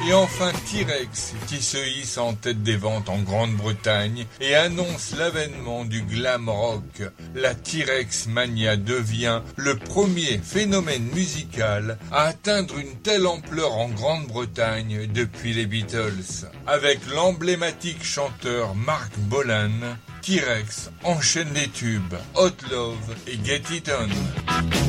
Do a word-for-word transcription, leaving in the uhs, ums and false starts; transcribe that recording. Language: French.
Et enfin T-Rex, qui se hisse en tête des ventes en Grande-Bretagne et annonce l'avènement du glam rock. La T-Rex Mania devient le premier phénomène musical à atteindre une telle ampleur en Grande-Bretagne depuis les Beatles. Avec l'emblématique chanteur Mark Bolan, T-Rex enchaîne les tubes Hot Love et Get It On.